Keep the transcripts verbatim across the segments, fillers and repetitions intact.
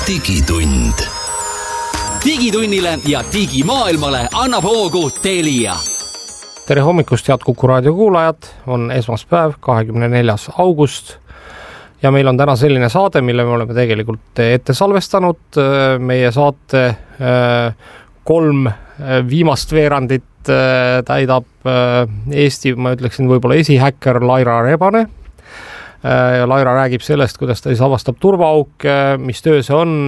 digitund. Digitunnile ja digimaailmale annab hoogu Telia. Tere hommikust, head Kuku raadio kuulajad, on esmaspäev, kahekümne neljas august ja meil on täna selline saade, mille me oleme tegelikult ette salvestanud. Meie saate kolm viimast veerandit täidab Eesti, ma ütleksin võib-olla esihäkker Laira Rebane. Laira räägib sellest, kuidas ta siis avastab turvaauke, mis töö see on,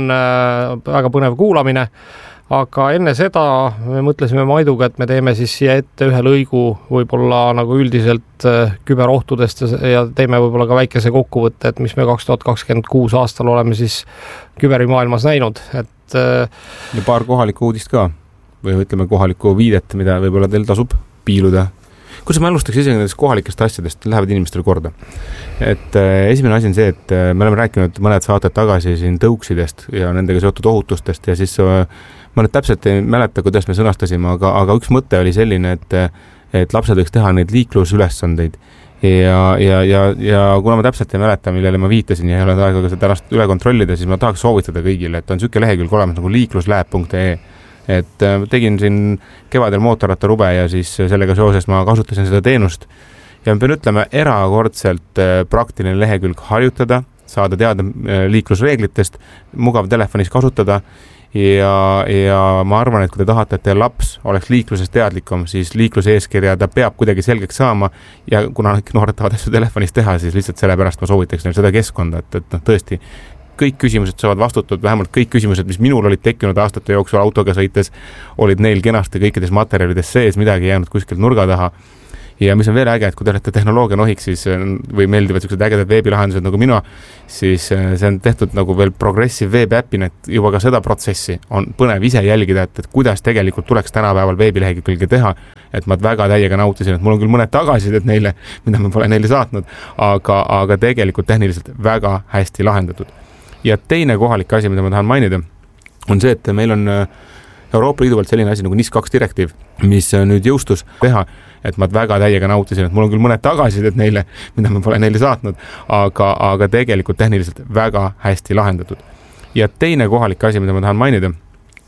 väga põnev kuulamine. Aga enne seda me mõtlesime Maiduga, et me teeme siis siia ette ühe lõigu võib-olla nagu üldiselt küberohtudest ja teeme võib-olla ka väikese kokkuvõtte, et mis me kaks tuhat kakskümmend kuus aastal oleme siis küberimaailmas näinud. Et, ja paar kohalikku uudist ka või ütleme kohalikku viidet, mida võib-olla teil tasub piiluda. Kuidas me alustaks isegi nendest kohalikest asjadest, lähevad inimestele korda. Et äh, esimene asi on see, et äh, me oleme rääkinud mõned saated tagasi siin tõuksidest ja nendega seotud ohutustest ja siis äh, ma nüüd täpselt ei mäleta, kuidas me sõnastasime, aga, aga üks mõte oli selline, et, et lapsed võiks teha neid liiklusülesandeid ja, ja, ja, ja kuna ma täpselt ei mäleta, millele ma viitasin ja ei ole aega seda tänast üle kontrollida, siis ma tahaks soovitada kõigile, et on süke lehekülg olemas nagu liikluslääb punkt ee. Et tegin siin kevadel mootorrattarube ja siis sellega seoses ma kasutasin seda teenust ja ma pean ütlema erakordselt praktiline lehekülg harjutada, saada teada liiklusreeglitest, mugav telefonis kasutada ja, ja ma arvan, et kui te tahate, et teie laps oleks liiklusest teadlikum, siis liikluse eeskirja ta peab kuidagi selgeks saama ja kuna noored tahavad asju telefonis teha, siis lihtsalt sellepärast ma soovitaks neil seda keskkonda, et, et noh, tõesti kõik küsimused saavad vastutud, vähemalt kõik küsimused, mis minul olid tekkinud aastate jooksul autoga sõites, olid neil kenasti kõikides materjalides sees, midagi jäänud kuskilt nurga taha. Ja mis on veel äge, et kui te olete tehnoloogia nohiks siis, või meeldivad sellised ägedad veebilahendused nagu mina, siis see on tehtud nagu veel progressive veebiäppina, et juba ka seda protsessi on põnev ise jälgida, et, et kuidas tegelikult tuleks tänapäeval veebilehekülge teha, et ma väga täiega nautisin, et mul on küll mõned tagasisid neile, mida ma pole neile saatnud, aga, aga tegelikult tehniliselt väga hästi lahendatud. Ja teine kohalik asi, mida ma tahan mainida, on see, et meil on Euroopa Liidu poolt selline asi nagu N I S kaks direktiiv, mis nüüd jõustus teha, et ma väga täiega nautisin, et mul on küll mõned tagasisid neile, mida ma pole neile saatnud, aga, aga tegelikult tehniliselt väga hästi lahendatud. Ja teine kohalik asi, mida ma tahan mainida,